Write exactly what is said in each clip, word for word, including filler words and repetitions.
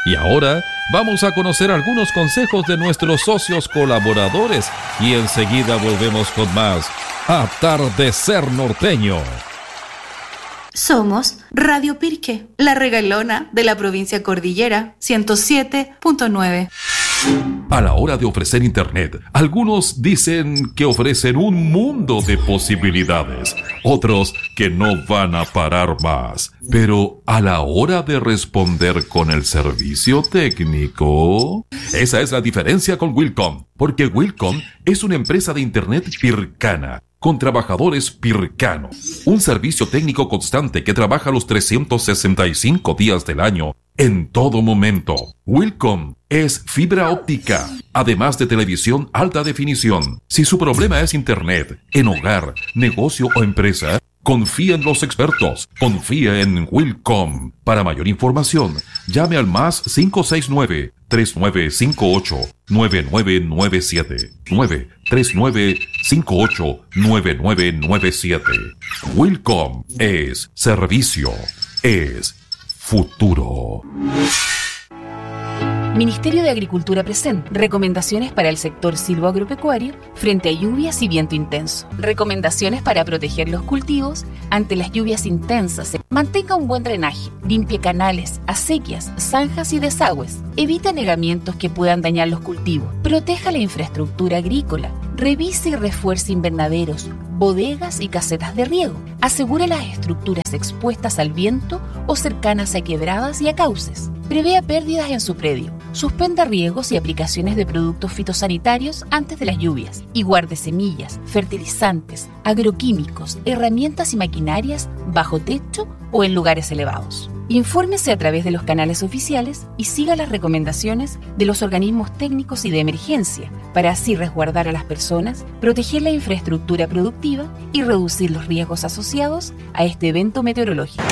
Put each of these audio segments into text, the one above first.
Y ahora vamos a conocer algunos consejos de nuestros socios colaboradores y enseguida volvemos con más Atardecer Norteño. Somos Radio Pirque, la regalona de la provincia Cordillera, ciento siete punto nueve. A la hora de ofrecer internet, algunos dicen que ofrecen un mundo de posibilidades, otros que no van a parar más. Pero a la hora de responder con el servicio técnico, esa es la diferencia con Wilcom, porque Wilcom es una empresa de internet pircana, con trabajadores pircanos. Un servicio técnico constante que trabaja los trescientos sesenta y cinco días del año, en todo momento. Wilcom es fibra óptica, además de televisión alta definición. Si su problema es internet, en hogar, negocio o empresa, confía en los expertos. Confía en Wilcom. Para mayor información, llame al más cinco seis nueve, tres nueve cinco ocho, nueve nueve nueve siete. nueve tres nueve cinco ocho, nueve nueve nueve siete. Wilcom es servicio, es futuro. Ministerio de Agricultura presenta recomendaciones para el sector silvoagropecuario frente a lluvias y viento intenso. Recomendaciones para proteger los cultivos ante las lluvias intensas. Mantenga un buen drenaje, limpie canales, acequias, zanjas y desagües. Evite anegamientos que puedan dañar los cultivos. Proteja la infraestructura agrícola. Revise y refuerce invernaderos, bodegas y casetas de riego. Asegure las estructuras expuestas al viento o cercanas a quebradas y a cauces. Prevea pérdidas en su predio. Suspenda riegos y aplicaciones de productos fitosanitarios antes de las lluvias. Y guarde semillas, fertilizantes, agroquímicos, herramientas y maquinarias bajo techo o en lugares elevados. Infórmese a través de los canales oficiales y siga las recomendaciones de los organismos técnicos y de emergencia para así resguardar a las personas, proteger la infraestructura productiva y reducir los riesgos asociados a este evento meteorológico.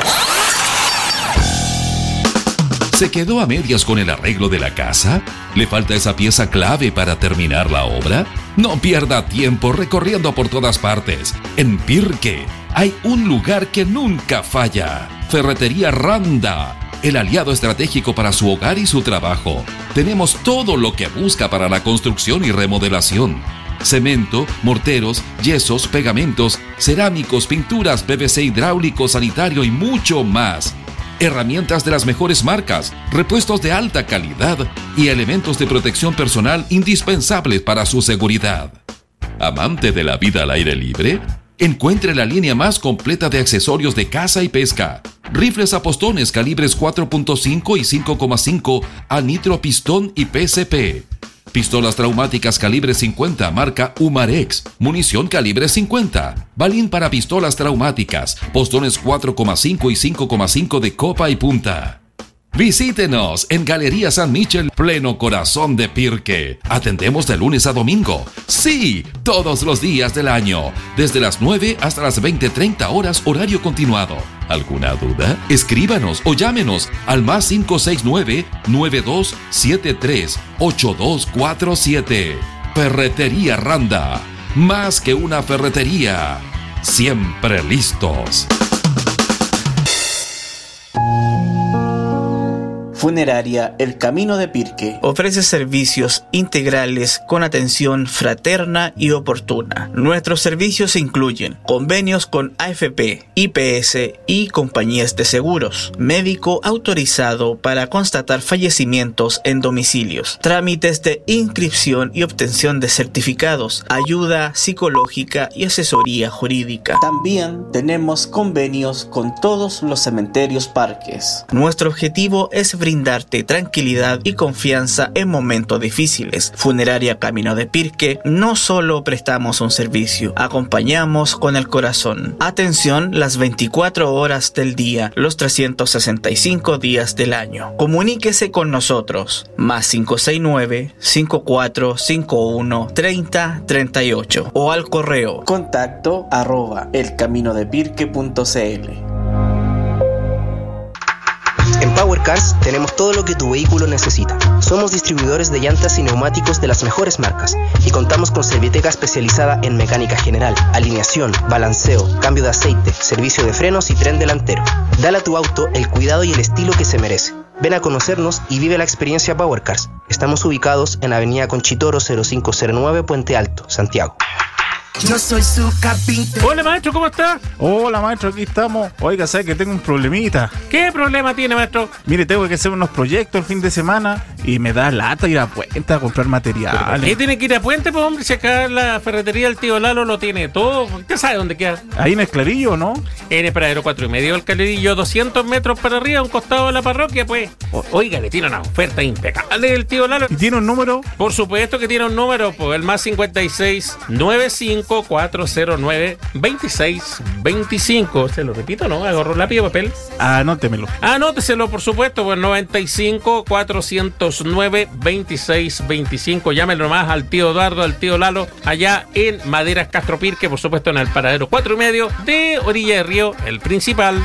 ¿Se quedó a medias con el arreglo de la casa? ¿Le falta esa pieza clave para terminar la obra? No pierda tiempo recorriendo por todas partes. En Pirque hay un lugar que nunca falla. Ferretería Randa, el aliado estratégico para su hogar y su trabajo. Tenemos todo lo que busca para la construcción y remodelación. Cemento, morteros, yesos, pegamentos, cerámicos, pinturas, P V C hidráulico, sanitario y mucho más. Herramientas de las mejores marcas, repuestos de alta calidad y elementos de protección personal indispensables para su seguridad. ¿Amante de la vida al aire libre? Encuentre la línea más completa de accesorios de caza y pesca. Rifles a postones calibres cuatro punto cinco y cinco coma cinco a nitro pistón y P C P. Pistolas traumáticas calibre cincuenta marca Umarex. Munición calibre cincuenta. Balín para pistolas traumáticas. Postones cuatro coma cinco y cinco coma cinco de copa y punta. Visítenos en Galería San Michel, pleno corazón de Pirque. Atendemos de lunes a domingo. Sí, todos los días del año. Desde las nueve hasta las veinte treinta horas horario continuado. ¿Alguna duda? Escríbanos o llámenos al más cinco seis nueve, nueve dos siete tres, ocho dos cuatro siete. Ferretería Randa. Más que una ferretería. Siempre listos. Funeraria El Camino de Pirque ofrece servicios integrales con atención fraterna y oportuna. Nuestros servicios incluyen convenios con A F P, I P S y compañías de seguros, médico autorizado para constatar fallecimientos en domicilios, trámites de inscripción y obtención de certificados, ayuda psicológica y asesoría jurídica. También tenemos convenios con todos los cementerios parques. Nuestro objetivo es brindar brindarte tranquilidad y confianza en momentos difíciles. Funeraria Camino de Pirque, no solo prestamos un servicio, acompañamos con el corazón. Atención las veinticuatro horas del día, los trescientos sesenta y cinco días del año. Comuníquese con nosotros, más cinco seis nueve, cinco cuatro cinco uno, treinta treinta y ocho o al correo contacto arroba elcaminodepirque punto cl. En Power Cars tenemos todo lo que tu vehículo necesita. Somos distribuidores de llantas y neumáticos de las mejores marcas y contamos con Serviteca especializada en mecánica general, alineación, balanceo, cambio de aceite, servicio de frenos y tren delantero. Dale a tu auto el cuidado y el estilo que se merece. Ven a conocernos y vive la experiencia Power Cars. Estamos ubicados en Avenida Conchitoro cero cinco cero nueve, Puente Alto, Santiago. Yo soy su carpintero. Hola, maestro, ¿cómo está? Hola, maestro, aquí estamos. Oiga, ¿sabe que tengo un problemita? ¿Qué problema tiene, maestro? Mire, tengo que hacer unos proyectos el fin de semana y me da lata ir a Puente a comprar materiales. ¿Qué tiene que ir a Puente, pues, hombre? Si acá la ferretería del tío Lalo lo tiene todo. ¿Usted sabe dónde queda? Ahí en el Clarillo, ¿no? En el Paradero cuatro y medio del Clarillo, doscientos metros para arriba, a un costado de la parroquia, pues. O, oiga, le tiene una oferta impecable del tío Lalo. ¿Y tiene un número? Por supuesto que tiene un número, pues, el más cincuenta y seis, noventa y cinco, cuatrocientos nueve, veintiséis, veinticinco. Se lo repito, ¿no? Agarró lápiz y papel. Anótemelo. Anóteselo, por supuesto, pues noventa y cinco, cuatrocientos nueve, veintiséis, veinticinco. Llámenlo nomás al tío Eduardo, al tío Lalo, allá en Maderas Castro Pirque, por supuesto, en el Paradero cuatro y medio de Orilla de Río, el principal.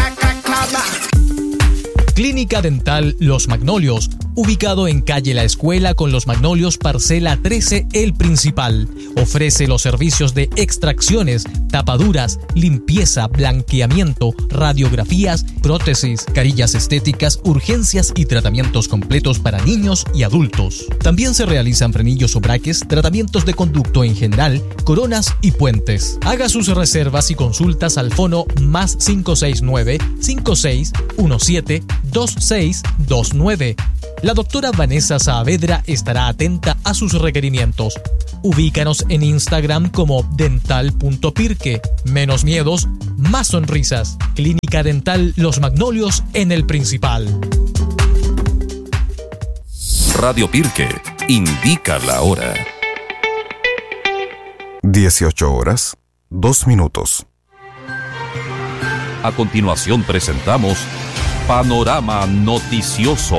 Clínica Dental Los Magnolios, ubicado en calle La Escuela con Los Magnolios, parcela trece, El Principal. Ofrece los servicios de extracciones, tapaduras, limpieza, blanqueamiento, radiografías, prótesis, carillas estéticas, urgencias y tratamientos completos para niños y adultos. También se realizan frenillos o braques, tratamientos de conducto en general, coronas y puentes. Haga sus reservas y consultas al fono más cinco seis nueve, cinco seis uno siete, dos seis dos nueve. La doctora Vanessa Saavedra estará atenta a sus requerimientos. Ubícanos en Instagram como dental punto pirque. Menos miedos, más sonrisas. Clínica Dental Los Magnolios en El Principal. Radio Pirque indica la hora. dieciocho horas, dos minutos. A continuación presentamos Panorama Noticioso,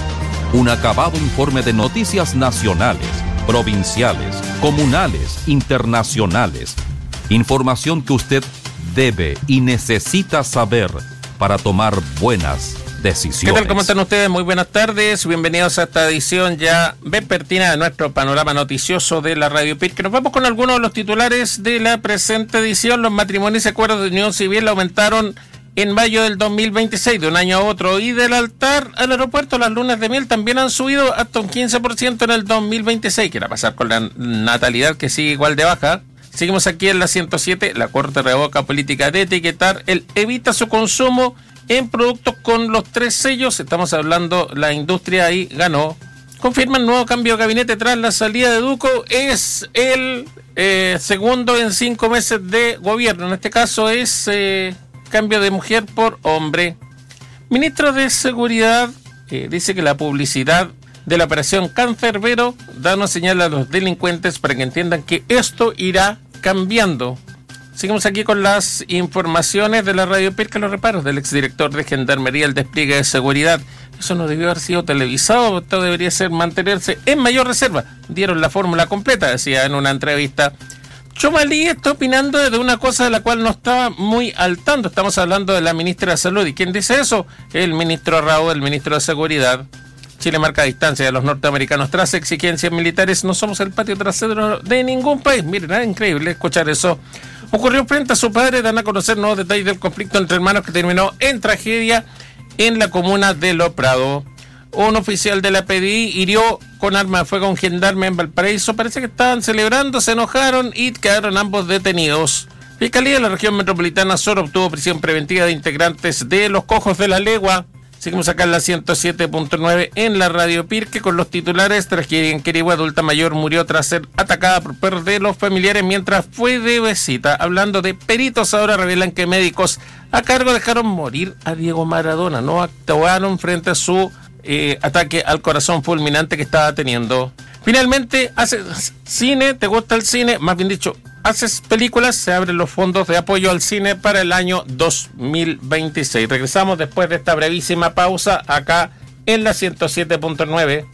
un acabado informe de noticias nacionales, provinciales, comunales, internacionales. Información que usted debe y necesita saber para tomar buenas decisiones. ¿Qué tal? ¿Cómo están ustedes? Muy buenas tardes. Bienvenidos a esta edición ya vespertina de nuestro Panorama Noticioso de la Radio Pirque. Nos vamos con algunos de los titulares de la presente edición. Los matrimonios y acuerdos de unión civil aumentaron en mayo del dos mil veintiséis, de un año a otro, y del altar al aeropuerto las lunas de miel también han subido hasta un quince por ciento en el dos mil veintiséis. ¿Qué va a pasar con la natalidad, que sigue igual de baja? Seguimos aquí en la ciento siete. La Corte revoca política de etiquetar. Él evita su consumo en productos con los tres sellos. Estamos hablando, la industria ahí ganó. Confirman nuevo cambio de gabinete tras la salida de Duco. Es el eh, segundo en cinco meses de gobierno. En este caso es eh, cambio de mujer por hombre. Ministro de Seguridad eh, dice que la publicidad de la operación Cancerbero da una señal a los delincuentes para que entiendan que esto irá cambiando. Seguimos aquí con las informaciones de la Radio Pirque, los reparos del exdirector de Gendarmería, el despliegue de seguridad. Eso no debió haber sido televisado, esto debería ser mantenerse en mayor reserva. Dieron la fórmula completa, decía en una entrevista. Chomalí está opinando de una cosa de la cual no estaba muy al tanto. Estamos hablando de la ministra de Salud. ¿Y quién dice eso? El ministro Raúl, el ministro de Seguridad. Chile marca distancia de los norteamericanos tras exigencias militares. No somos el patio trasero de ningún país. Miren, era increíble escuchar eso. Ocurrió frente a su padre. Dan a conocer nuevos detalles del conflicto entre hermanos que terminó en tragedia en la comuna de Lo Prado. Un oficial de la P D I hirió con arma de fuego a un gendarme en Valparaíso. Parece que estaban celebrando, se enojaron y quedaron ambos detenidos. Fiscalía de la región metropolitana Sur obtuvo prisión preventiva de integrantes de los Cojos de la Legua. Seguimos acá en la ciento siete punto nueve en la Radio Pirque con los titulares. Tragedia en Quirihue, adulta mayor murió tras ser atacada por perros de los familiares mientras fue de visita. Hablando de peritos, ahora revelan que médicos a cargo dejaron morir a Diego Maradona. No actuaron frente a su eh, ataque al corazón fulminante que estaba teniendo. Finalmente, haces cine, ¿te gusta el cine? Más bien dicho, haces películas, se abren los fondos de apoyo al cine para el año dos mil veintiséis. Regresamos después de esta brevísima pausa acá en la ciento siete punto nueve.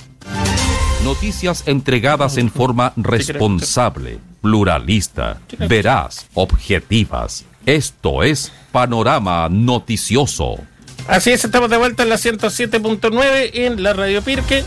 Noticias entregadas en forma responsable, pluralista, veraz, objetivas. Esto es Panorama Noticioso. Así es, estamos de vuelta en la ciento siete punto nueve en la Radio Pirque.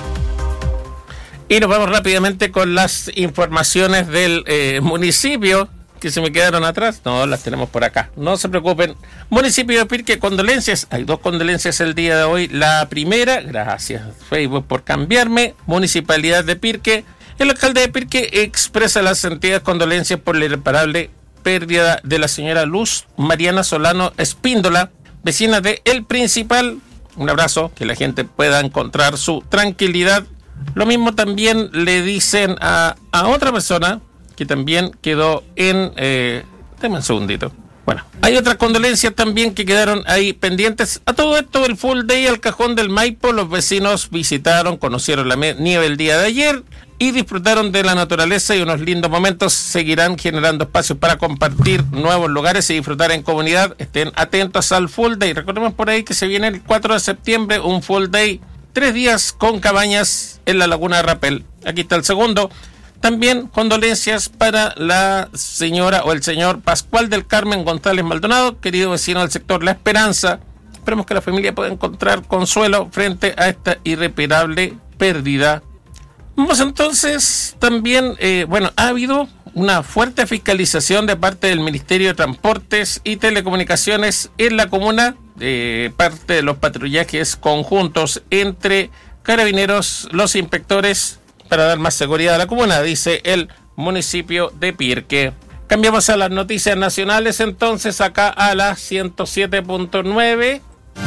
Y nos vamos rápidamente con las informaciones del eh, municipio que se me quedaron atrás. No, las tenemos por acá. No se preocupen. Municipio de Pirque, condolencias. Hay dos condolencias el día de hoy. La primera, gracias Facebook por cambiarme. Municipalidad de Pirque. El alcalde de Pirque expresa las sentidas condolencias por la irreparable pérdida de la señora Luz Mariana Solano Espíndola, vecina de El Principal. Un abrazo, que la gente pueda encontrar su tranquilidad. Lo mismo también le dicen a, a otra persona que también quedó en... Eh, deme un segundito. Bueno, hay otras condolencias también que quedaron ahí pendientes. A todo esto, el full day al Cajón del Maipo, los vecinos visitaron, conocieron la nieve el día de ayer y disfrutaron de la naturaleza y unos lindos momentos. Seguirán generando espacios para compartir nuevos lugares y disfrutar en comunidad. Estén atentos al full day. Recordemos por ahí que se viene el cuatro de septiembre, un full day, tres días con cabañas en la Laguna de Rapel. Aquí está el segundo. También condolencias para la señora o el señor Pascual del Carmen González Maldonado, querido vecino del sector La Esperanza. Esperemos que la familia pueda encontrar consuelo frente a esta irreparable pérdida. Vamos entonces también, eh, bueno, ha habido una fuerte fiscalización de parte del Ministerio de Transportes y Telecomunicaciones en la comuna, de parte de los patrullajes conjuntos entre carabineros, los inspectores, para dar más seguridad a la comuna, dice el municipio de Pirque. Cambiamos a las noticias nacionales entonces, acá a la ciento siete punto nueve.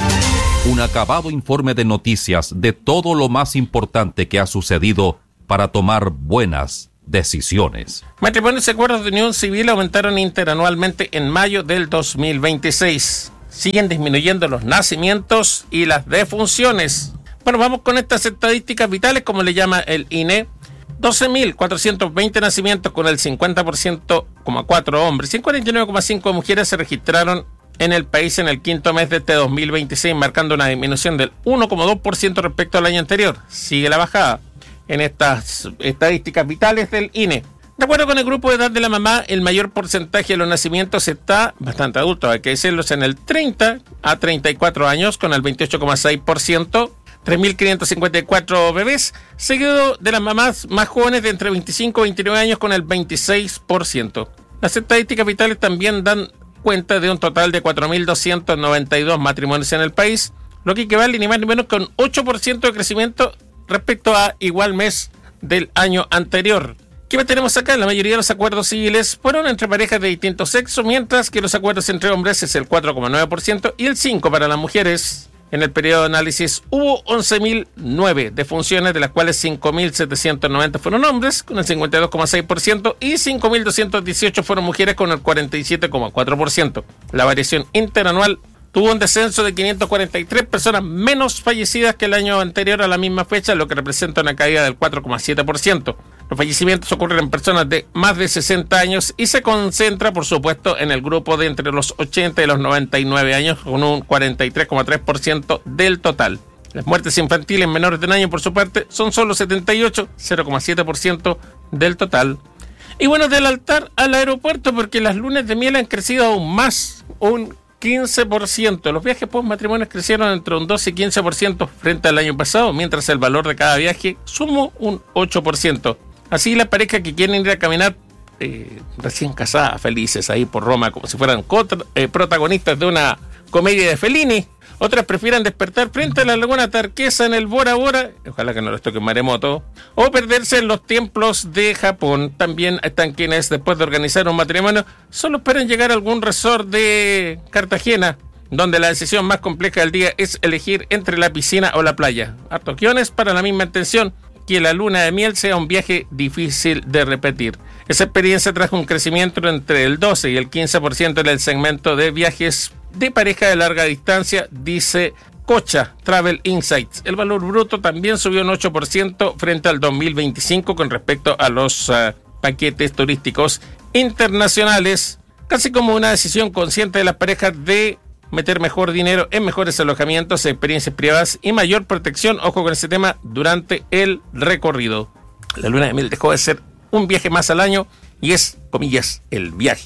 Un acabado informe de noticias de todo lo más importante que ha sucedido para tomar buenas decisiones. Matrimonios y acuerdos de unión civil aumentaron interanualmente en mayo del dos mil veintiséis. Siguen disminuyendo los nacimientos y las defunciones. Bueno, vamos con estas estadísticas vitales, como le llama el I N E. doce mil cuatrocientos veinte nacimientos con el cincuenta por ciento coma cuatro hombres y cuarenta y nueve coma cinco mujeres se registraron en el país en el quinto mes de este dos mil veintiséis, marcando una disminución del uno coma dos por ciento respecto al año anterior. Sigue la bajada en estas estadísticas vitales del I N E. De acuerdo con el grupo de edad de la mamá, el mayor porcentaje de los nacimientos está bastante adulto, hay que decirlo, en el treinta a treinta y cuatro años, con el veintiocho coma seis por ciento. tres mil quinientos cincuenta y cuatro bebés, seguido de las mamás más jóvenes de entre veinticinco y veintinueve años con el veintiséis por ciento. Las estadísticas vitales también dan cuenta de un total de cuatro mil doscientos noventa y dos matrimonios en el país, lo que equivale ni más ni menos con ocho por ciento de crecimiento respecto a igual mes del año anterior. ¿Qué tenemos acá? La mayoría de los acuerdos civiles fueron entre parejas de distinto sexo, mientras que los acuerdos entre hombres es el cuatro coma nueve por ciento y el cinco por ciento para las mujeres. En el periodo de análisis hubo once mil nueve defunciones, de las cuales cinco mil setecientos noventa fueron hombres, con el cincuenta y dos coma seis por ciento, y cinco mil doscientos dieciocho fueron mujeres, con el cuarenta y siete coma cuatro por ciento. La variación interanual tuvo un descenso de quinientas cuarenta y tres personas menos fallecidas que el año anterior a la misma fecha, lo que representa una caída del cuatro coma siete por ciento. Los fallecimientos ocurren en personas de más de sesenta años y se concentra, por supuesto, en el grupo de entre los ochenta y los noventa y nueve años, con un cuarenta y tres coma tres por ciento del total. Las muertes infantiles menores de un año, por su parte, son solo setenta y ocho, cero coma siete por ciento del total. Y bueno, del altar al aeropuerto, porque las lunas de miel han crecido aún más, un quince por ciento. Los viajes post matrimonios crecieron entre un doce y quince por ciento frente al año pasado, mientras el valor de cada viaje sumó un ocho por ciento. Así, las parejas que quieren ir a caminar eh, recién casadas, felices ahí por Roma, como si fueran contra, eh, protagonistas de una comedia de Fellini. Otras prefieren despertar frente a la laguna Tarquesa en el Bora Bora, ojalá que no les toque maremoto, o perderse en los templos de Japón. También están quienes, después de organizar un matrimonio, solo esperan llegar a algún resort de Cartagena, donde la decisión más compleja del día es elegir entre la piscina o la playa. Hartos guiones para la misma intención, que la luna de miel sea un viaje difícil de repetir. Esa experiencia trajo un crecimiento entre el doce y el quince por ciento en el segmento de viajes de pareja de larga distancia, dice Cocha Travel Insights. El valor bruto también subió un ocho por ciento frente al dos mil veinticinco con respecto a los uh, paquetes turísticos internacionales, casi como una decisión consciente de las parejas de meter mejor dinero en mejores alojamientos, experiencias privadas y mayor protección, ojo con ese tema, durante el recorrido. La luna de miel dejó de ser un viaje más al año y es, comillas, el viaje.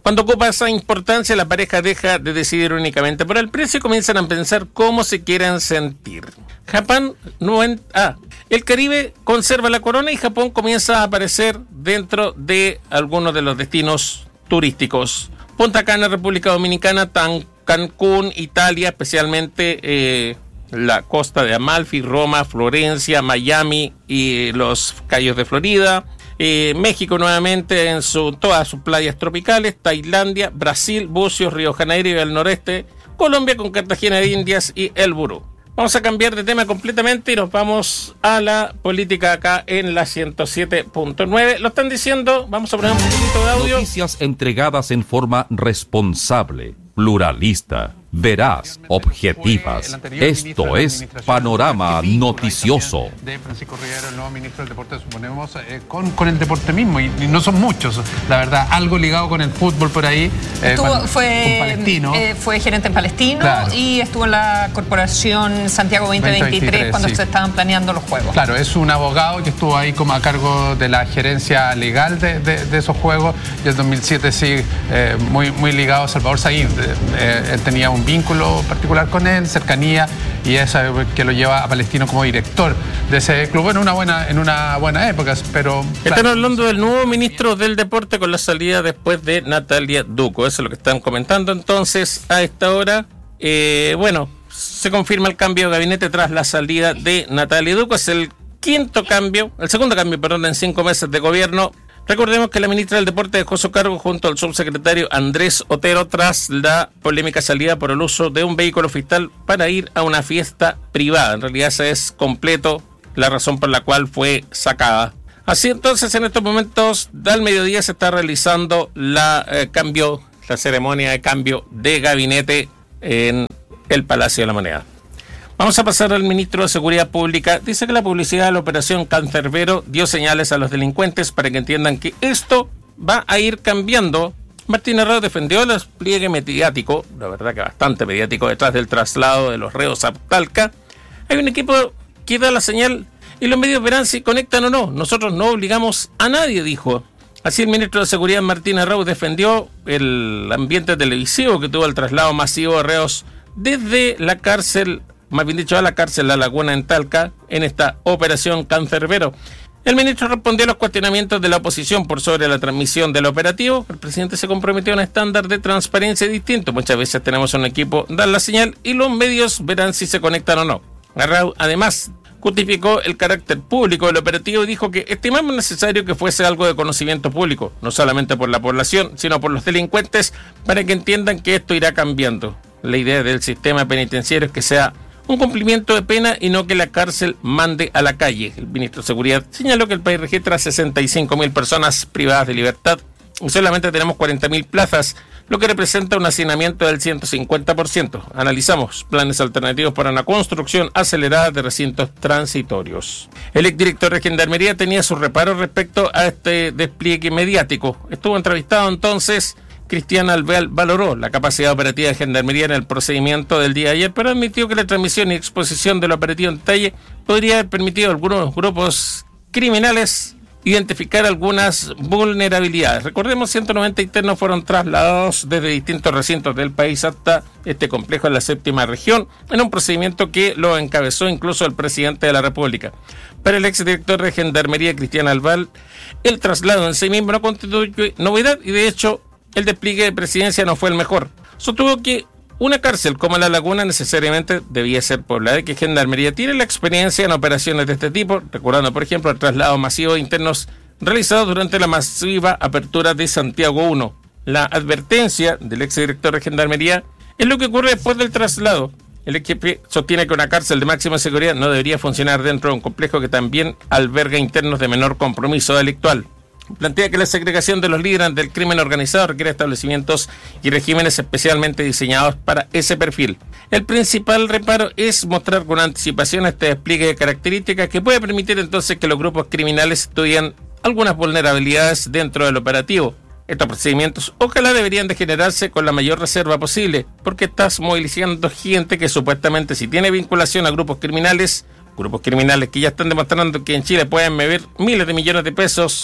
Cuando ocupa esa importancia, la pareja deja de decidir únicamente por el precio y comienzan a pensar cómo se quieren sentir. Japón, no en, ah, el Caribe conserva la corona y Japón comienza a aparecer dentro de algunos de los destinos turísticos. Punta Cana, República Dominicana, Tan, Cancún, Italia, especialmente eh, la costa de Amalfi, Roma, Florencia, Miami y los Cayos de Florida. Eh, México nuevamente en su, todas sus playas tropicales, Tailandia, Brasil, Bucios, Río Janeiro y el noreste, Colombia con Cartagena de Indias y El Burú. Vamos a cambiar de tema completamente y nos vamos a la política acá en la ciento siete punto nueve. Lo están diciendo, vamos a poner un poquito de audio. Noticias entregadas en forma responsable, pluralista, veraz, objetivas. Esto es Panorama Noticioso. De Francisco Rivero, el nuevo ministro del Deporte, suponemos, eh, con, con el deporte mismo, y, y no son muchos, la verdad, algo ligado con el fútbol por ahí. Eh, estuvo, cuando, fue, con Palestino. Eh, fue gerente en Palestino, claro. Y estuvo en la Corporación Santiago veinte veintitrés cuando sí. se estaban planeando los Juegos. Claro, es un abogado que estuvo ahí como a cargo de la gerencia legal de, de, de esos Juegos, y en dos mil siete sí, eh, muy, muy ligado a Salvador Said. Eh, él tenía un vínculo particular con él, cercanía, y eso que lo lleva a Palestino como director de ese club en una buena, en una buena época, pero... Están claro. hablando del nuevo ministro del Deporte con la salida después de Natalia Duco, eso es lo que están comentando entonces a esta hora. Eh, bueno, se confirma el cambio de gabinete tras la salida de Natalia Duco, es el quinto cambio, el segundo cambio, perdón, en cinco meses de gobierno. Recordemos que la ministra del Deporte dejó su cargo junto al subsecretario Andrés Otero tras la polémica salida por el uso de un vehículo oficial para ir a una fiesta privada. En realidad esa es completo la razón por la cual fue sacada. Así entonces, en estos momentos, al mediodía se está realizando la eh, cambio, la ceremonia de cambio de gabinete en el Palacio de la Moneda. Vamos a pasar al ministro de Seguridad Pública. Dice que la publicidad de la operación Cancerbero dio señales a los delincuentes para que entiendan que esto va a ir cambiando. Martín Herrero defendió el despliegue mediático, la verdad que bastante mediático, detrás del traslado de los reos a Talca. Hay un equipo que da la señal y los medios verán si conectan o no. Nosotros no obligamos a nadie, dijo. Así el ministro de Seguridad Martín Herrero defendió el ambiente televisivo que tuvo el traslado masivo de reos desde la cárcel, más bien dicho, a la cárcel La Laguna en Talca, en esta operación Cancerbero. El ministro respondió a los cuestionamientos de la oposición por sobre la transmisión del operativo. El presidente se comprometió a un estándar de transparencia distinto. Muchas veces tenemos un equipo, dar la señal y los medios verán si se conectan o no. Además, justificó el carácter público del operativo y dijo que estimamos necesario que fuese algo de conocimiento público, no solamente por la población, sino por los delincuentes, para que entiendan que esto irá cambiando. La idea del sistema penitenciario es que sea un cumplimiento de pena y no que la cárcel mande a la calle. El ministro de Seguridad señaló que el país registra sesenta y cinco mil personas privadas de libertad y solamente tenemos cuarenta mil plazas, lo que representa un hacinamiento del ciento cincuenta por ciento. Analizamos planes alternativos para una construcción acelerada de recintos transitorios. El exdirector de Gendarmería tenía sus reparos respecto a este despliegue mediático. Estuvo entrevistado entonces. Cristian Alvear valoró la capacidad operativa de Gendarmería en el procedimiento del día de ayer, pero admitió que la transmisión y exposición del operativo en detalle podría haber permitido a algunos grupos criminales identificar algunas vulnerabilidades. Recordemos, ciento noventa internos fueron trasladados desde distintos recintos del país hasta este complejo en la séptima región, en un procedimiento que lo encabezó incluso el presidente de la República. Para el exdirector de Gendarmería, Cristian Alvear, el traslado en sí mismo no constituye novedad y de hecho el despliegue de presidencia no fue el mejor. Sostuvo que una cárcel como La Laguna necesariamente debía ser poblada y que Gendarmería tiene la experiencia en operaciones de este tipo, recordando por ejemplo el traslado masivo de internos realizado durante la masiva apertura de Santiago uno. La advertencia del exdirector de Gendarmería es lo que ocurre después del traslado. El equipo sostiene que una cárcel de máxima seguridad no debería funcionar dentro de un complejo que también alberga internos de menor compromiso delictual. Plantea que la segregación de los líderes del crimen organizado requiere establecimientos y regímenes especialmente diseñados para ese perfil. El principal reparo es mostrar con anticipación este despliegue de características que puede permitir entonces que los grupos criminales estudien algunas vulnerabilidades dentro del operativo. Estos procedimientos ojalá deberían de generarse con la mayor reserva posible, porque estás movilizando gente que supuestamente si tiene vinculación a grupos criminales, grupos criminales que ya están demostrando que en Chile pueden mover miles de millones de pesos,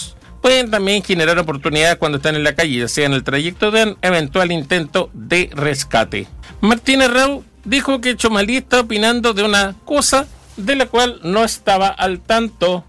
pueden también generar oportunidades cuando están en la calle, ya sea en el trayecto de un eventual intento de rescate. Martínez Rau dijo que Chomalí está opinando de una cosa de la cual no estaba al tanto.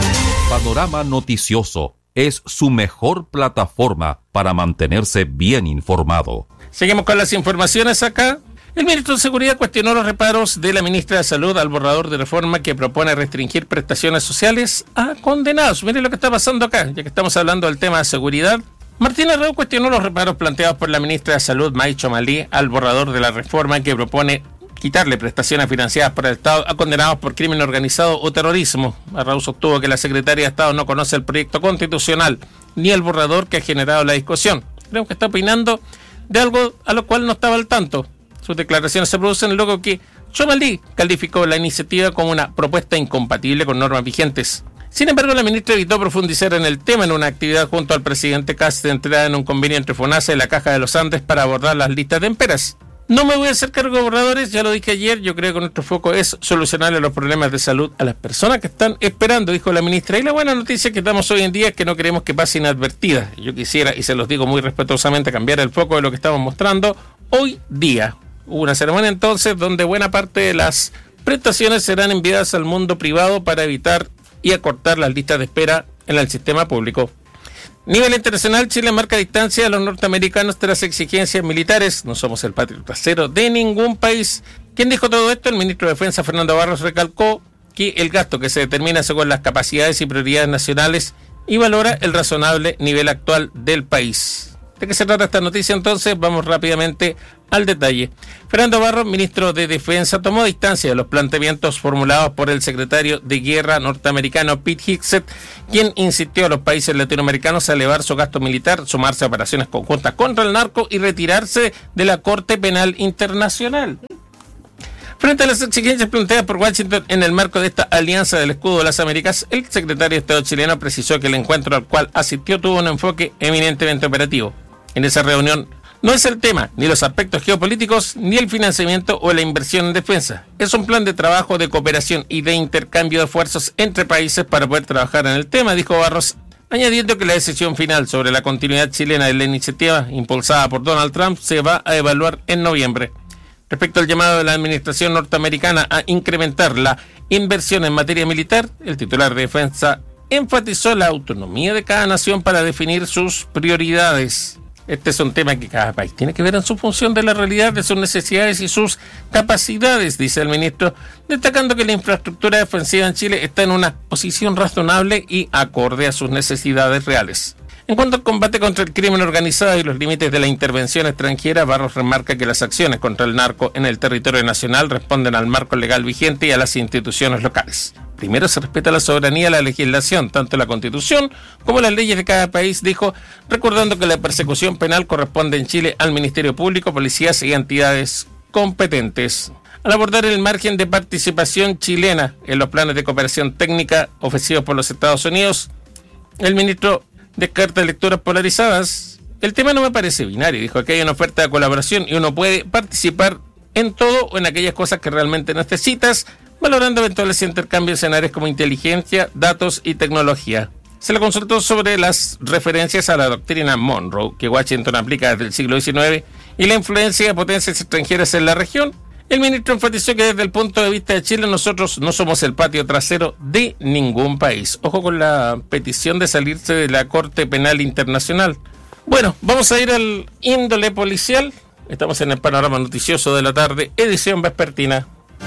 Panorama Noticioso es su mejor plataforma para mantenerse bien informado. Seguimos con las informaciones acá. El ministro de Seguridad cuestionó los reparos de la ministra de Salud al borrador de reforma que propone restringir prestaciones sociales a condenados. Miren lo que está pasando acá, ya que estamos hablando del tema de seguridad. Martínez Rau cuestionó los reparos planteados por la ministra de Salud, May Chomalí, al borrador de la reforma que propone quitarle prestaciones financiadas por el Estado a condenados por crimen organizado o terrorismo. Rau sostuvo que la secretaria de Estado no conoce el proyecto constitucional ni el borrador que ha generado la discusión. Creo que está opinando de algo a lo cual no estaba al tanto. Sus declaraciones se producen luego que Chomalí calificó la iniciativa como una propuesta incompatible con normas vigentes. Sin embargo, la ministra evitó profundizar en el tema en una actividad junto al presidente Kast centrada en un convenio entre FONASA y la Caja de los Andes para abordar las listas de esperas. No me voy a hacer cargo de borradores, ya lo dije ayer, yo creo que nuestro foco es solucionarle los problemas de salud a las personas que están esperando, dijo la ministra. Y la buena noticia que estamos hoy en día es que no queremos que pase inadvertida. Yo quisiera, y se los digo muy respetuosamente, cambiar el foco de lo que estamos mostrando hoy día. Hubo una ceremonia entonces donde buena parte de las prestaciones serán enviadas al mundo privado para evitar y acortar las listas de espera en el sistema público. A nivel internacional, Chile marca distancia a los norteamericanos tras exigencias militares. No somos el patio trasero de ningún país. ¿Quién dijo todo esto? El ministro de Defensa, Fernando Barros, recalcó que el gasto que se determina según las capacidades y prioridades nacionales y valora el razonable nivel actual del país. ¿De qué se trata esta noticia entonces? Vamos rápidamente al detalle. Fernando Barros, ministro de Defensa, tomó distancia de los planteamientos formulados por el secretario de Guerra norteamericano Pete Hegseth, quien insistió a los países latinoamericanos a elevar su gasto militar, sumarse a operaciones conjuntas contra el narco y retirarse de la Corte Penal Internacional. Frente a las exigencias planteadas por Washington en el marco de esta Alianza del Escudo de las Américas, el secretario de Estado chileno precisó que el encuentro al cual asistió tuvo un enfoque eminentemente operativo. En esa reunión no es el tema ni los aspectos geopolíticos ni el financiamiento o la inversión en defensa. Es un plan de trabajo, de cooperación y de intercambio de esfuerzos entre países para poder trabajar en el tema, dijo Barros, añadiendo que la decisión final sobre la continuidad chilena de la iniciativa impulsada por Donald Trump se va a evaluar en noviembre. Respecto al llamado de la administración norteamericana a incrementar la inversión en materia militar, el titular de Defensa enfatizó la autonomía de cada nación para definir sus prioridades. Este es un tema que cada país tiene que ver en su función de la realidad de sus necesidades y sus capacidades, dice el ministro, destacando que la infraestructura defensiva en Chile está en una posición razonable y acorde a sus necesidades reales. En cuanto al combate contra el crimen organizado y los límites de la intervención extranjera, Barros remarca que las acciones contra el narco en el territorio nacional responden al marco legal vigente y a las instituciones locales. Primero se respeta la soberanía de la legislación, tanto la Constitución como las leyes de cada país, dijo, recordando que la persecución penal corresponde en Chile al Ministerio Público, policías y entidades competentes. Al abordar el margen de participación chilena en los planes de cooperación técnica ofrecidos por los Estados Unidos, el ministro descarta lecturas polarizadas. El tema no me parece binario, dijo que hay una oferta de colaboración y uno puede participar en todo o en aquellas cosas que realmente necesitas, valorando eventuales intercambios en áreas como inteligencia, datos y tecnología. Se le consultó sobre las referencias a la doctrina Monroe, que Washington aplica desde el siglo diecinueve, y la influencia de potencias extranjeras en la región. El ministro enfatizó que desde el punto de vista de Chile nosotros no somos el patio trasero de ningún país. Ojo con la petición de salirse de la Corte Penal Internacional. Bueno, vamos a ir al índole policial. Estamos en el panorama noticioso de la tarde, edición vespertina.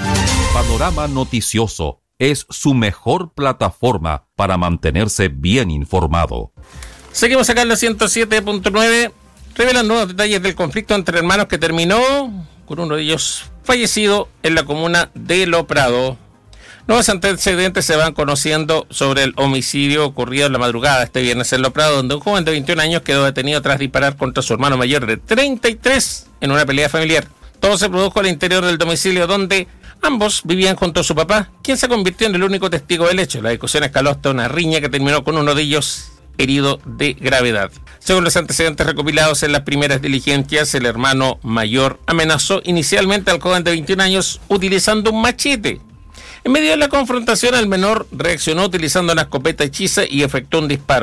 Panorama Noticioso es su mejor plataforma para mantenerse bien informado. Seguimos acá en la ciento siete punto nueve. Revelan nuevos detalles del conflicto entre hermanos que terminó con uno de ellos fallecido en la comuna de Lo Prado. Nuevos antecedentes se van conociendo sobre el homicidio ocurrido en la madrugada este viernes en Lo Prado, donde un joven de veintiún años quedó detenido tras disparar contra su hermano mayor de treinta y tres en una pelea familiar. Todo se produjo al interior del domicilio donde ambos vivían junto a su papá, quien se convirtió en el único testigo del hecho. La discusión escaló hasta una riña que terminó con uno de ellos herido de gravedad. Según los antecedentes recopilados en las primeras diligencias, el hermano mayor amenazó inicialmente al joven de veintiún años utilizando un machete. En medio de la confrontación, el menor reaccionó utilizando una escopeta hechiza y efectuó un disparo.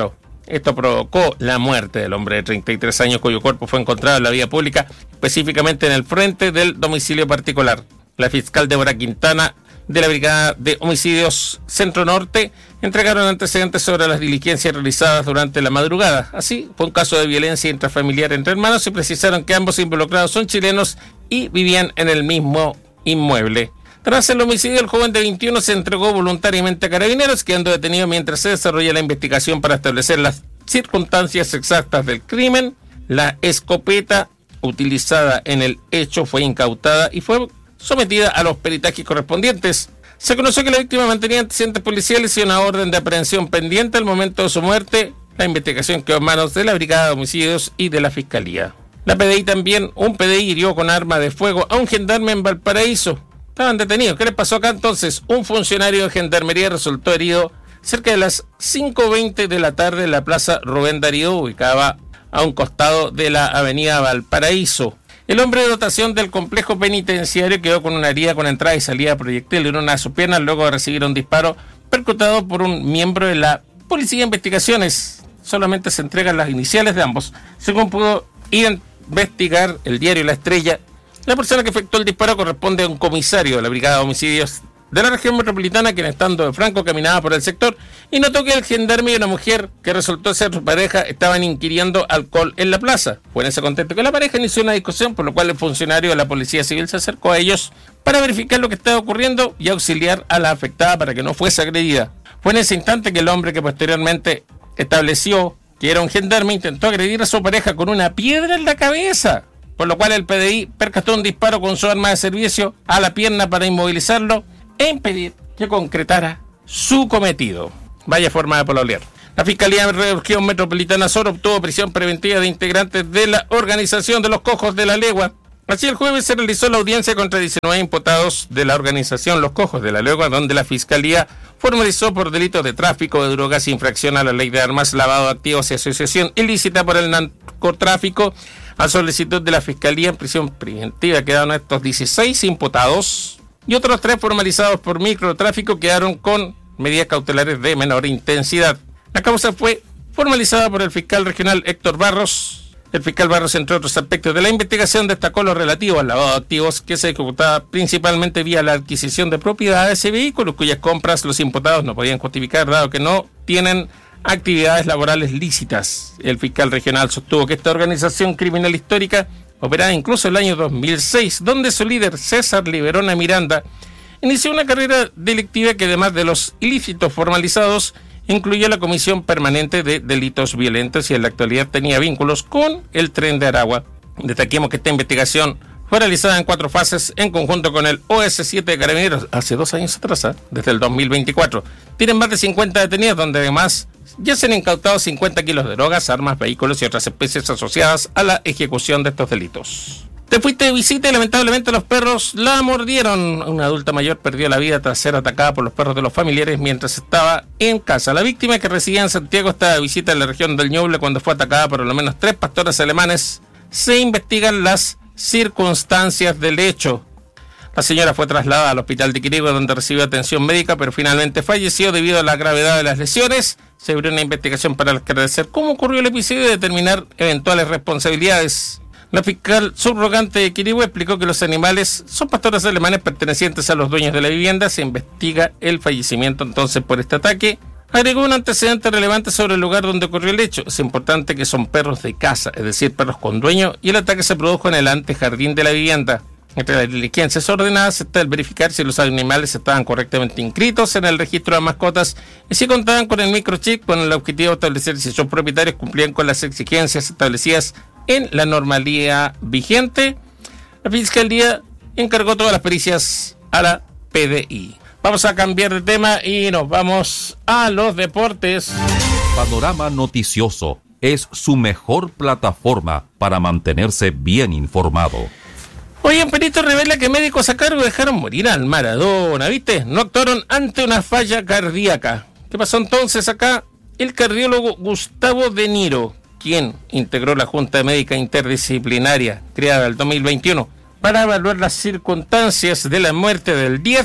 Esto provocó la muerte del hombre de treinta y tres años cuyo cuerpo fue encontrado en la vía pública, específicamente en el frente del domicilio particular. La fiscal Débora Quintana de la Brigada de Homicidios Centro Norte entregaron antecedentes sobre las diligencias realizadas durante la madrugada. Así, fue un caso de violencia intrafamiliar entre hermanos y precisaron que ambos involucrados son chilenos y vivían en el mismo inmueble. Tras el homicidio, el joven de veintiuno se entregó voluntariamente a Carabineros, quedando detenido mientras se desarrolla la investigación para establecer las circunstancias exactas del crimen. La escopeta utilizada en el hecho fue incautada y fue sometida a los peritajes correspondientes. Se conoció que la víctima mantenía antecedentes policiales y una orden de aprehensión pendiente al momento de su muerte. La investigación quedó en manos de la Brigada de Homicidios y de la Fiscalía. La P D I también, un P D I hirió con arma de fuego a un gendarme en Valparaíso. Estaban detenidos. ¿Qué les pasó acá entonces? Un funcionario de gendarmería resultó herido cerca de las cinco veinte de la tarde en la plaza Rubén Darío, ubicada a un costado de la avenida Valparaíso. El hombre de dotación del complejo penitenciario quedó con una herida con entrada y salida de proyectil en una de sus piernas luego de recibir un disparo percutado por un miembro de la Policía de Investigaciones. Solamente se entregan las iniciales de ambos. Según pudo investigar el diario La Estrella, la persona que efectuó el disparo corresponde a un comisario de la Brigada de Homicidios de la región metropolitana, quien estando de franco caminaba por el sector y notó que el gendarme y una mujer que resultó ser su pareja estaban inquiriendo alcohol en la plaza. Fue en ese contexto que la pareja inició una discusión, por lo cual el funcionario de la Policía Civil se acercó a ellos para verificar lo que estaba ocurriendo y auxiliar a la afectada para que no fuese agredida. Fue en ese instante que el hombre, que posteriormente estableció que era un gendarme, intentó agredir a su pareja con una piedra en la cabeza, por lo cual el P D I percató un disparo con su arma de servicio a la pierna para inmovilizarlo e impedir que concretara su cometido. Vaya forma de pololear. La Fiscalía de la Región Metropolitana Sur obtuvo prisión preventiva de integrantes de la Organización de los Cojos de la Legua. Así, el jueves se realizó la audiencia contra diecinueve imputados de la organización Los Cojos de la Legua, donde la Fiscalía formalizó por delitos de tráfico de drogas, infracción a la ley de armas, lavado de activos y asociación ilícita por el narcotráfico. A solicitud de la Fiscalía, en prisión preventiva quedaron estos dieciséis imputados y otros tres formalizados por microtráfico quedaron con medidas cautelares de menor intensidad. La causa fue formalizada por el fiscal regional Héctor Barros. El fiscal Barros, entre otros aspectos de la investigación, destacó lo relativo al lavado de activos, que se ejecutaba principalmente vía la adquisición de propiedades y vehículos cuyas compras los imputados no podían justificar, dado que no tienen actividades laborales lícitas. El fiscal regional sostuvo que esta organización criminal histórica operada incluso el año dos mil seis, donde su líder César Liberona Miranda inició una carrera delictiva que, además de los ilícitos formalizados, incluyó la comisión permanente de delitos violentos y en la actualidad tenía vínculos con el Tren de Aragua. Destaquemos que esta investigación fue realizada en cuatro fases en conjunto con el O S siete de Carabineros hace dos años atrás, ¿eh? desde el dos mil veinticuatro. Tienen más de cincuenta detenidos, donde además ya se han incautado cincuenta kilos de drogas, armas, vehículos y otras especies asociadas a la ejecución de estos delitos. Te fuiste de visita y lamentablemente los perros la mordieron. Una adulta mayor perdió la vida tras ser atacada por los perros de los familiares mientras estaba en casa. La víctima, que residía en Santiago, estaba de visita en la región del Ñuble cuando fue atacada por al menos tres pastores alemanes. Se investigan las circunstancias del hecho. La señora fue trasladada al hospital de Quirigua, donde recibió atención médica, pero finalmente falleció debido a la gravedad de las lesiones. Se abrió una investigación para esclarecer cómo ocurrió el episodio y determinar eventuales responsabilidades. La fiscal subrogante de Quirigua explicó que los animales son pastores alemanes pertenecientes a los dueños de la vivienda. Se investiga el fallecimiento entonces por este ataque. Agregó un antecedente relevante sobre el lugar donde ocurrió el hecho. Es importante que son perros de casa, es decir, perros con dueño, y el ataque se produjo en el antejardín de la vivienda. Entre las diligencias ordenadas está el verificar si los animales estaban correctamente inscritos en el registro de mascotas y si contaban con el microchip, con el objetivo de establecer si sus propietarios cumplían con las exigencias establecidas en la normalidad vigente. La Fiscalía encargó todas las pericias a la P D I. Vamos a cambiar de tema y nos vamos a los deportes. Panorama Noticioso es su mejor plataforma para mantenerse bien informado. Hoy en perito revela que médicos a cargo dejaron morir al Maradona, ¿viste? No actuaron ante una falla cardíaca. ¿Qué pasó entonces acá? El cardiólogo Gustavo De Niro, quien integró la Junta Médica Interdisciplinaria creada en el dos mil veintiuno para evaluar las circunstancias de la muerte del diez,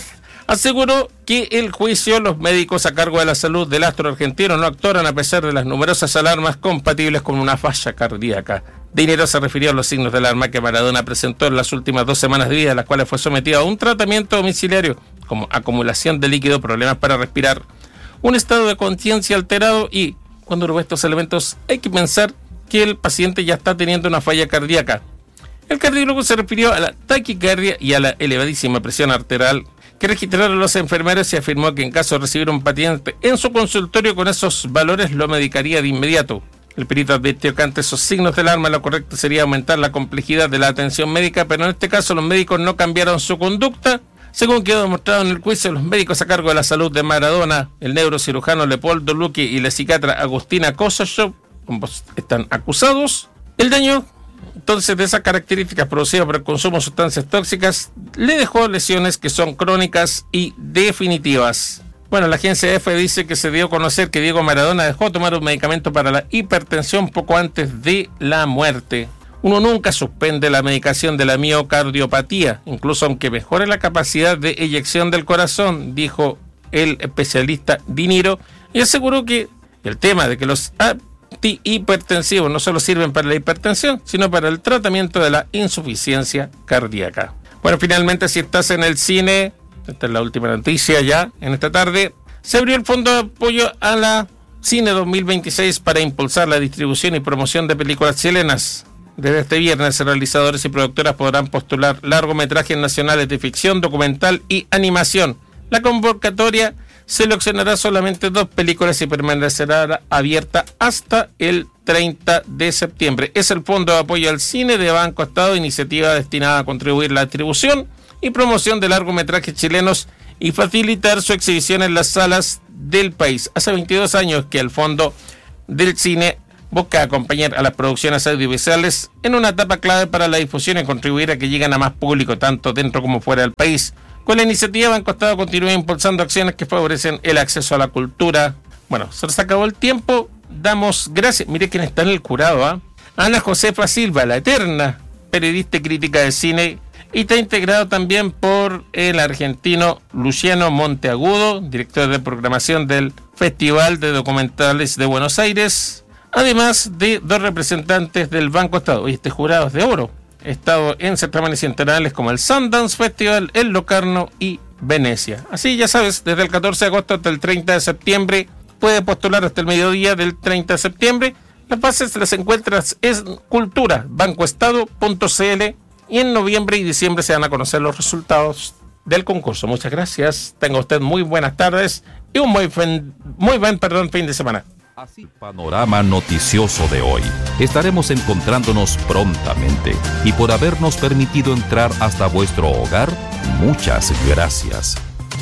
aseguró que el juicio, los médicos a cargo de la salud del astro argentino no actuaron a pesar de las numerosas alarmas compatibles con una falla cardíaca. Dinero se refirió a los signos de alarma que Maradona presentó en las últimas dos semanas de vida, en las cuales fue sometido a un tratamiento domiciliario, como acumulación de líquido, problemas para respirar, un estado de conciencia alterado y, cuando uno ve estos elementos, hay que pensar que el paciente ya está teniendo una falla cardíaca. El cardiólogo se refirió a la taquicardia y a la elevadísima presión arterial que registraron los enfermeros y afirmó que en caso de recibir un paciente en su consultorio con esos valores lo medicaría de inmediato. El perito advirtió que ante esos signos de alarma lo correcto sería aumentar la complejidad de la atención médica, pero en este caso los médicos no cambiaron su conducta. Según quedó demostrado en el juicio, los médicos a cargo de la salud de Maradona, el neurocirujano Leopoldo Luque y la psiquiatra Agustina Kosachov, ambos están acusados. El daño, entonces, de esas características producidas por el consumo de sustancias tóxicas le dejó lesiones que son crónicas y definitivas. Bueno, la agencia E F E dice que se dio a conocer que Diego Maradona dejó de tomar un medicamento para la hipertensión poco antes de la muerte. Uno nunca suspende la medicación de la miocardiopatía, incluso aunque mejore la capacidad de eyección del corazón, dijo el especialista Dinero, y aseguró que el tema de que los antihipertensivos no solo sirven para la hipertensión, sino para el tratamiento de la insuficiencia cardíaca. Bueno, finalmente, si estás en el cine, esta es la última noticia ya en esta tarde, se abrió el Fondo de Apoyo a la Cine dos mil veintiséis para impulsar la distribución y promoción de películas chilenas. Desde este viernes, realizadores y productoras podrán postular largometrajes nacionales de ficción, documental y animación. La convocatoria seleccionará solamente dos películas y permanecerá abierta hasta el treinta de septiembre. Es el Fondo de Apoyo al Cine de Banco Estado, iniciativa destinada a contribuir a la distribución y promoción de largometrajes chilenos y facilitar su exhibición en las salas del país. Hace veintidós años que el Fondo del Cine busca acompañar a las producciones audiovisuales en una etapa clave para la difusión y contribuir a que lleguen a más público, tanto dentro como fuera del país. Con la iniciativa, Banco Estado continúa impulsando acciones que favorecen el acceso a la cultura. Bueno, se nos acabó el tiempo. Damos gracias. Mire quién está en el jurado, ¿ah? ¿eh? Ana Josefa Silva, la eterna periodista y crítica de cine, y está integrado también por el argentino Luciano Monteagudo, director de programación del Festival de Documentales de Buenos Aires, además de dos representantes del Banco Estado. Y este jurado es de oro. He estado en certámenes internacionales como el Sundance Festival, el Locarno y Venecia. Así, ya sabes, desde el catorce de agosto hasta el treinta de septiembre, puede postular hasta el mediodía del treinta de septiembre. Las bases las encuentras en cultura bancoestado punto c l y en noviembre y diciembre se van a conocer los resultados del concurso. Muchas gracias. Tenga usted muy buenas tardes y un muy buen, muy buen perdón, fin de semana. Así, panorama noticioso de hoy. Estaremos encontrándonos prontamente y por habernos permitido entrar hasta vuestro hogar, muchas gracias.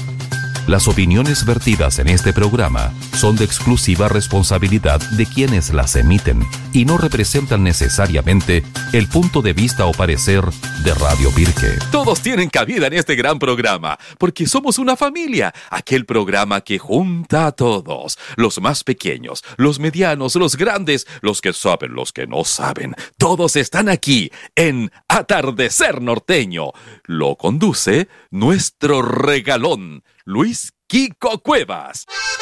Las opiniones vertidas en este programa son de exclusiva responsabilidad de quienes las emiten y no representan necesariamente el punto de vista o parecer de Radio Pirque. Todos tienen cabida en este gran programa, porque somos una familia, aquel programa que junta a todos, los más pequeños, los medianos, los grandes, los que saben, los que no saben. Todos están aquí en Atardecer Norteño. Lo conduce nuestro regalón, Luis Kiko Cuevas.